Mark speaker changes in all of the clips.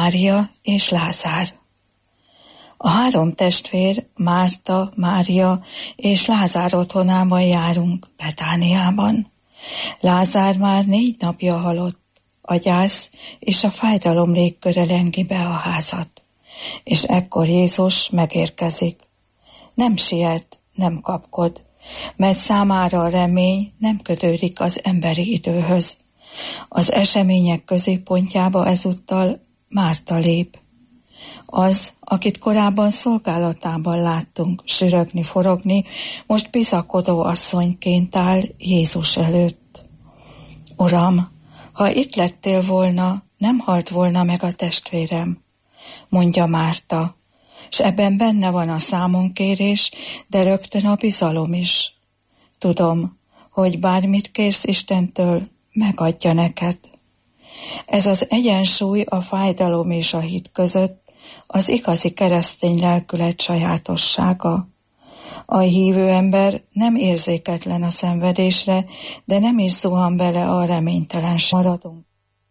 Speaker 1: Mária és Lázár. A három testvér, Márta, Mária és Lázár otthonában járunk, Betániában. Lázár már 4 napja halott, a gyász és a fájdalom légköre lengi be a házat, és ekkor Jézus megérkezik. Nem siet, nem kapkod, mert számára a remény nem kötődik az emberi időhöz. Az események középpontjába ezúttal Márta lép. Az, akit korábban szolgálatában láttunk sürögni, forogni, most bizakodó asszonyként áll Jézus előtt. Uram, ha itt lettél volna, nem halt volna meg a testvérem, mondja Márta, s ebben benne van a számonkérés, de rögtön a bizalom is. Tudom, hogy bármit kérsz Istentől, megadja neked. Ez az egyensúly a fájdalom és a hit között az igazi keresztény lelkület sajátossága. A hívő ember nem érzéketlen a szenvedésre, de nem is zuhan bele a reménytelenség. Maradunk.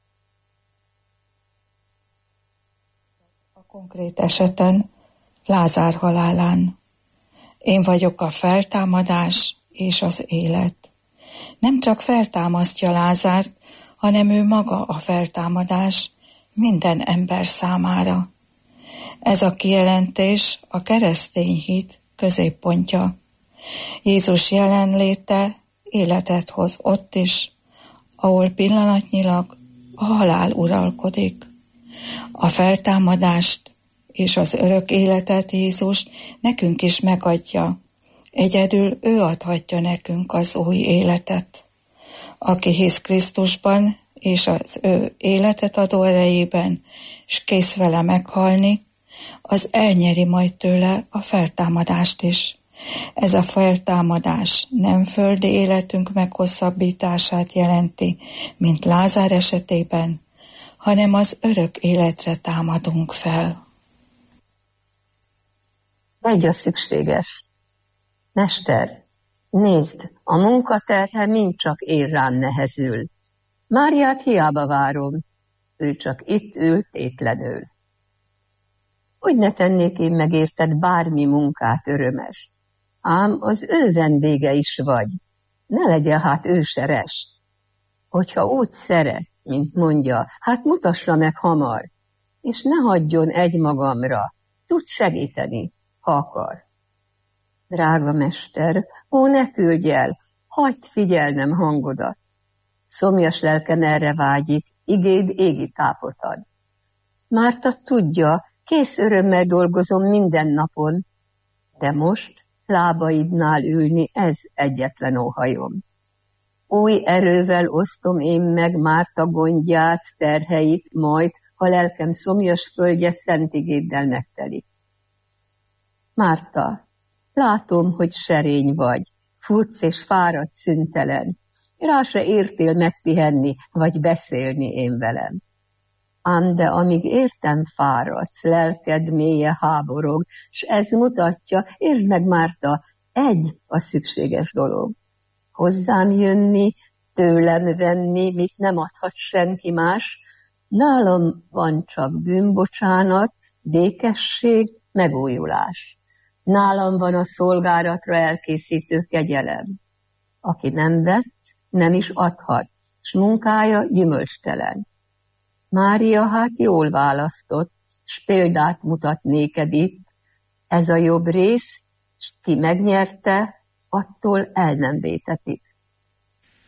Speaker 1: A konkrét eseten Lázár halálán. Én vagyok a feltámadás és az élet. Nem csak feltámasztja Lázárt, hanem ő maga a feltámadás minden ember számára. Ez a kijelentés a keresztény hit középpontja. Jézus jelenléte életet hoz ott is, ahol pillanatnyilag a halál uralkodik. A feltámadást és az örök életet Jézus nekünk is megadja. Egyedül ő adhatja nekünk az új életet. Aki hisz Krisztusban és az ő életet adó erejében, s kész vele meghalni, az elnyeri majd tőle a feltámadást is. Ez a feltámadás nem földi életünk meghosszabbítását jelenti, mint Lázár esetében, hanem az örök életre támadunk fel.
Speaker 2: Egy a szükséges. Mester, nézd, a munkaterhe mind csak én rám nehezül. Máriát hiába várom, ő csak itt ül tétlenül. Hogy ne tennék én megérted bármi munkát örömest, ám az ő vendége is vagy, ne legyen hát ő se rest. Hogyha úgy szeret, mint mondja, hát mutassa meg hamar, és ne hagyjon egymagamra, tud segíteni, ha akar. Drága mester, ó, ne küldj el, hagyd figyelnem hangodat. Szomjas lelkem erre vágyik, igéd égi tápot ad. Márta tudja, kész örömmel dolgozom minden napon, de most lábaidnál ülni ez egyetlen óhajom. Új erővel osztom én meg Márta gondját, terheit, majd, ha lelkem szomjas földje szent igéddel megtelik. Márta, látom, hogy serény vagy, futsz és fáradsz szüntelen, rá se értél megpihenni, vagy beszélni én velem. Ám de amíg értem fáradsz, lelked mélye háborog, s ez mutatja, értsd meg Márta, egy a szükséges dolog. Hozzám jönni, tőlem venni, mit nem adhat senki más, nálam van csak bűnbocsánat, békesség, megújulás. Nálam van a szolgálatra elkészítő kegyelem. Aki nem vett, nem is adhat, s munkája gyümölcstelen. Mária hát jól választott, s példát mutat néked itt. Ez a jobb rész, s ki megnyerte, attól el nem vétetik.